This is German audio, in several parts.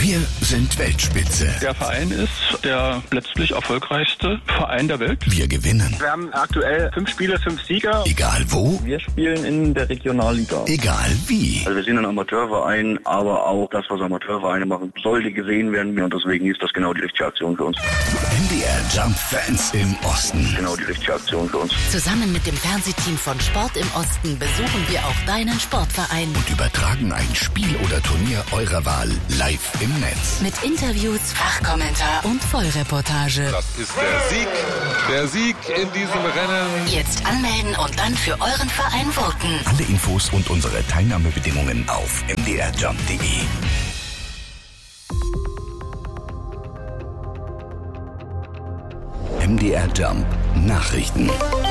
Wir sind Weltspitze. Der Verein ist der letztlich erfolgreichste Verein der Welt. Wir gewinnen. Wir haben aktuell 5 Spiele, 5 Sieger. Egal wo. Wir spielen in der Regionalliga. Egal wie. Also wir sind ein Amateurverein, aber auch das, was Amateurvereine machen, sollte gesehen werden. Und deswegen ist das genau die richtige Aktion für uns. MDR Jump Fans im Osten. Genau die richtige Aktion für uns. Zusammen mit dem Fernsehteam von Sport im Osten besuchen wir auch deinen Sportverein. Und übertragen ein Spiel oder Turnier eurer Wahl live im Netz. Mit Interviews, Fachkommentar und Vollreportage. Das ist der Sieg in diesem Rennen. Jetzt anmelden und dann für euren Verein voten. Alle Infos und unsere Teilnahmebedingungen auf mdrjump.de. MDR Jump Nachrichten.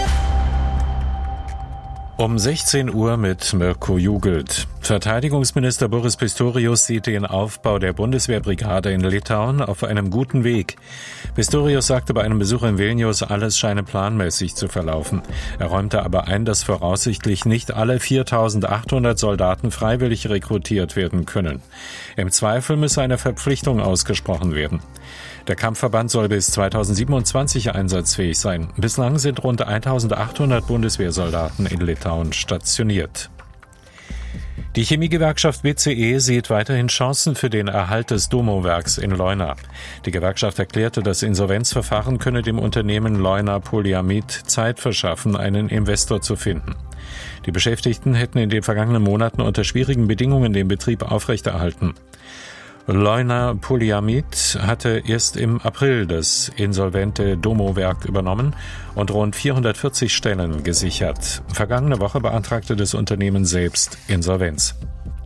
Um 16 Uhr mit Mirko Jugelt. Verteidigungsminister Boris Pistorius sieht den Aufbau der Bundeswehrbrigade in Litauen auf einem guten Weg. Pistorius sagte bei einem Besuch in Vilnius, alles scheine planmäßig zu verlaufen. Er räumte aber ein, dass voraussichtlich nicht alle 4.800 Soldaten freiwillig rekrutiert werden können. Im Zweifel müsse eine Verpflichtung ausgesprochen werden. Der Kampfverband soll bis 2027 einsatzfähig sein. Bislang sind rund 1.800 Bundeswehrsoldaten in Litauen stationiert. Die Chemiegewerkschaft BCE sieht weiterhin Chancen für den Erhalt des Domo-Werks in Leuna. Die Gewerkschaft erklärte, das Insolvenzverfahren könne dem Unternehmen Leuna Polyamid Zeit verschaffen, einen Investor zu finden. Die Beschäftigten hätten in den vergangenen Monaten unter schwierigen Bedingungen den Betrieb aufrechterhalten. Leuna Polyamid hatte erst im April das insolvente Domo-Werk übernommen und rund 440 Stellen gesichert. Vergangene Woche beantragte das Unternehmen selbst Insolvenz.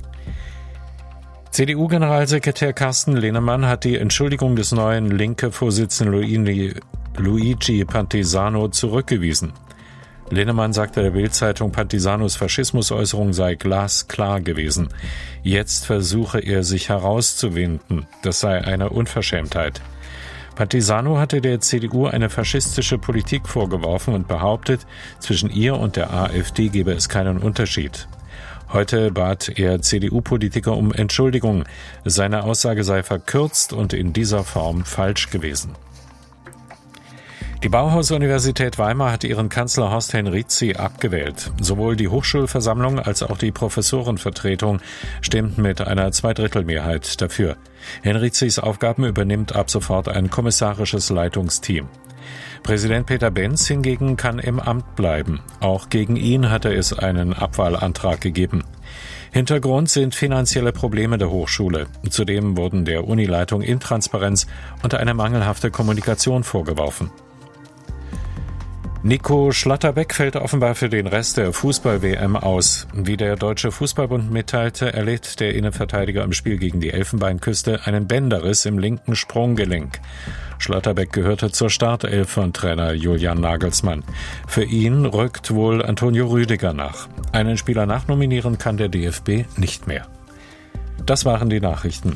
CDU-Generalsekretär Carsten Linnemann hat die Entschuldigung des neuen Linke-Vorsitzenden Luigi Pantisano zurückgewiesen. Linnemann sagte der Bild-Zeitung, Pantisanos Faschismusäußerung sei glasklar gewesen. Jetzt versuche er sich herauszuwinden. Das sei eine Unverschämtheit. Pantisano hatte der CDU eine faschistische Politik vorgeworfen und behauptet, zwischen ihr und der AfD gebe es keinen Unterschied. Heute bat er CDU-Politiker um Entschuldigung. Seine Aussage sei verkürzt und in dieser Form falsch gewesen. Die Bauhaus-Universität Weimar hat ihren Kanzler Horst Henrizi abgewählt. Sowohl die Hochschulversammlung als auch die Professorenvertretung stimmten mit einer Zweidrittelmehrheit dafür. Henrizis Aufgaben übernimmt ab sofort ein kommissarisches Leitungsteam. Präsident Peter Benz hingegen kann im Amt bleiben. Auch gegen ihn hatte es einen Abwahlantrag gegeben. Hintergrund sind finanzielle Probleme der Hochschule. Zudem wurden der Unileitung Intransparenz und eine mangelhafte Kommunikation vorgeworfen. Nico Schlotterbeck fällt offenbar für den Rest der Fußball-WM aus. Wie der Deutsche Fußballbund mitteilte, erlitt der Innenverteidiger im Spiel gegen die Elfenbeinküste einen Bänderriss im linken Sprunggelenk. Schlotterbeck gehörte zur Startelf von Trainer Julian Nagelsmann. Für ihn rückt wohl Antonio Rüdiger nach. Einen Spieler nachnominieren kann der DFB nicht mehr. Das waren die Nachrichten.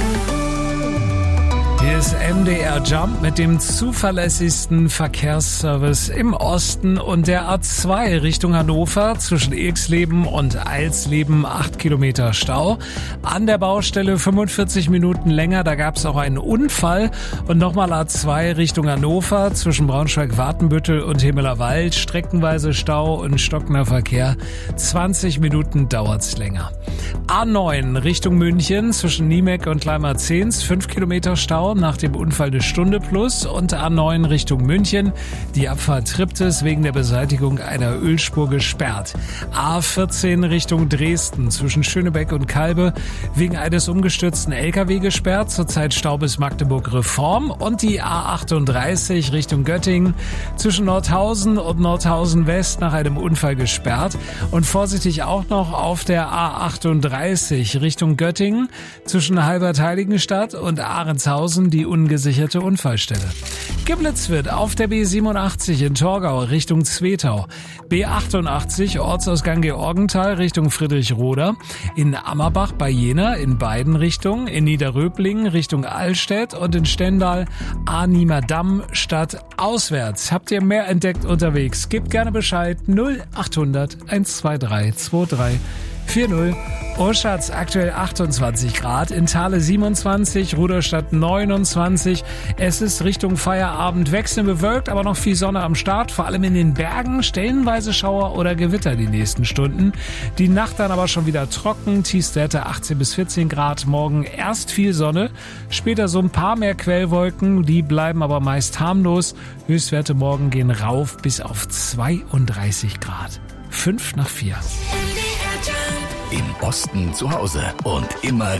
Hier ist MDR Jump mit dem zuverlässigsten Verkehrsservice im Osten und der A2 Richtung Hannover zwischen Irxleben und Eilsleben 8 Kilometer Stau. An der Baustelle 45 Minuten länger, da gab es auch einen Unfall. Und nochmal A2 Richtung Hannover zwischen Braunschweig-Watenbüttel und Himmelerwald. Streckenweise Stau und stockender Verkehr. 20 Minuten dauert's länger. A9 Richtung München zwischen Niemek und Leimerzehns 5 Kilometer Stau nach dem Unfall eine Stunde plus und A9 Richtung München. Die Abfahrt Triptis wegen der Beseitigung einer Ölspur gesperrt. A14 Richtung Dresden zwischen Schönebeck und Kalbe wegen eines umgestürzten LKW gesperrt. Zurzeit Stau bis Magdeburg Reform und die A38 Richtung Göttingen zwischen Nordhausen und Nordhausen West nach einem Unfall gesperrt und vorsichtig auch noch auf der A38 Richtung Göttingen zwischen Halbert-Heiligenstadt und Ahrenshausen die ungesicherte Unfallstelle. Geblitzt wird auf der B87 in Torgau Richtung Zwetau, B88 Ortsausgang Georgenthal Richtung Friedrichroda, in Ammerbach bei Jena in beiden Richtungen, in Niederröblingen Richtung Allstedt und in Stendal Arnimerdamm statt auswärts. Habt ihr mehr entdeckt unterwegs? Gebt gerne Bescheid 0800 123 23 4-0. Oschatz aktuell 28 Grad, in Thale 27, Rudolstadt 29. Es ist Richtung Feierabend wechselnd bewölkt, aber noch viel Sonne am Start. Vor allem in den Bergen stellenweise Schauer oder Gewitter die nächsten Stunden. Die Nacht dann aber schon wieder trocken, Tiefstwerte 18 bis 14 Grad. Morgen erst viel Sonne, später so ein paar mehr Quellwolken, die bleiben aber meist harmlos. Höchstwerte morgen gehen rauf bis auf 32 Grad. 5 nach 4. Im Osten zu Hause und immer